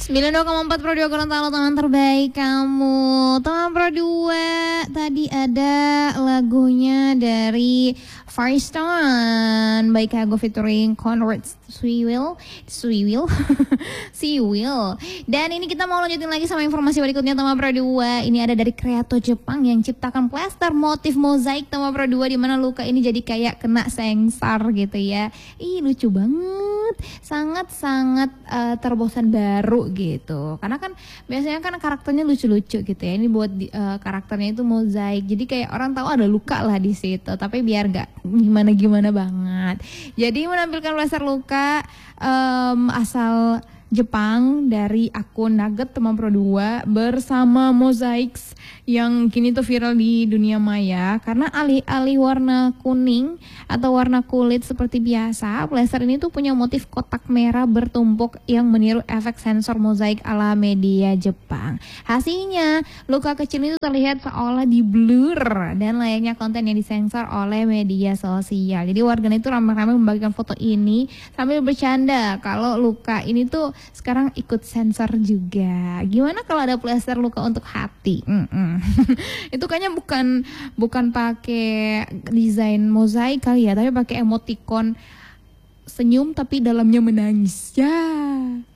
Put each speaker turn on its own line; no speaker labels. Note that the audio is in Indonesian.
92,4 Pro 2 Gorontalo, teman terbaik kamu. Teman Pro 2, tadi ada lagunya dari Firestone by Kago featuring Conrad Swiwil. Siwil. Dan ini kita mau lanjutin lagi sama informasi berikutnya, teman Pro 2. Ini ada dari Creato Jepang yang ciptakan plester motif mozaik, teman Pro 2, di mana luka ini jadi kayak kena sengsar gitu ya. Ih, lucu banget. Sangat-sangat terbosan baru gitu, karena kan biasanya kan karakternya lucu-lucu gitu ya. Ini buat karakternya itu mozaik, jadi kayak orang tahu ada luka lah di situ, tapi biar nggak gimana-gimana banget. Jadi menampilkan laser luka asal Jepang dari akun Nugget, teman Pro 2, bersama Mosaics yang kini tuh viral di dunia maya karena alih-alih warna kuning atau warna kulit seperti biasa, blaster ini tuh punya motif kotak merah bertumpuk yang meniru efek sensor mozaik ala media Jepang. Hasilnya, luka kecil itu terlihat seolah di blur dan layaknya konten yang disensor oleh media sosial. Jadi warganet itu ramai-ramai membagikan foto ini sambil bercanda kalau luka ini tuh sekarang ikut sensor juga. Gimana kalau ada plester luka untuk hati? Itu kayaknya bukan pakai desain mozaik kali ya, tapi pakai emoticon senyum tapi dalamnya menangis. Ya.